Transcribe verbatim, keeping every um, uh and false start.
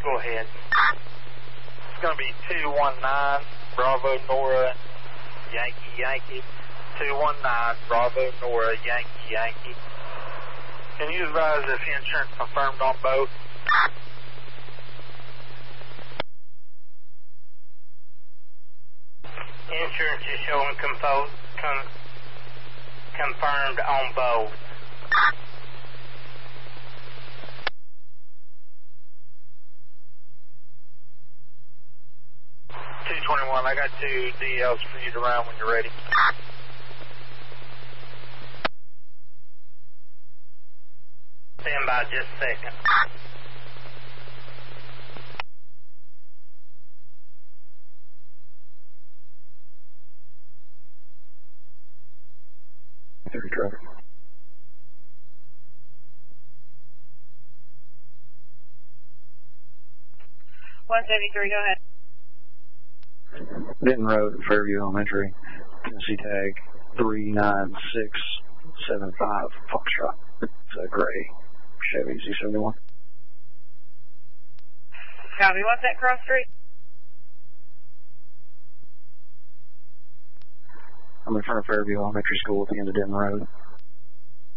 Go ahead. It's going to be two one nine, Bravo Nora, Yankee Yankee. two one nine, Bravo Nora, Yankee Yankee. Can you advise if insurance confirmed on both? Insurance is showing compo- com- confirmed on both. two twenty-one, I got two D Ls for you to run when you're ready. Stand by just a second. thirty driver. one seventy-three, go ahead. Denton Road, Fairview Elementary, Tennessee tag three nine six seven five, Foxtrot. It's a gray Chevy Z seventy-one. Copy, what's that cross street? I'm in front of Fairview Elementary School at the end of Denton Road.